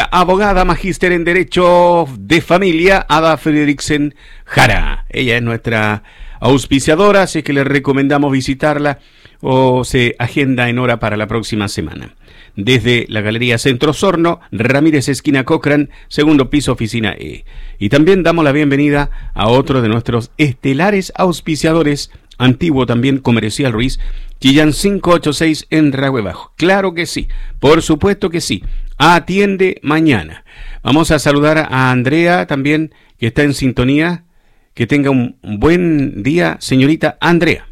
abogada, magíster en Derecho de Familia, Ada Frederiksen Jara. Ella es nuestra auspiciadora, así que le recomendamos visitarla o se agenda en hora para la próxima semana. Desde la Galería Centro Osorno, Ramírez esquina Cochrane, segundo piso, oficina E. Y también damos la bienvenida a otro de nuestros estelares auspiciadores, antiguo también, Comercial Ruiz, Chillán 586 en Rahue Bajo. Claro que sí, por supuesto que sí. Atiende mañana. Vamos a saludar a Andrea también, que está en sintonía. Que tenga un buen día, señorita Andrea.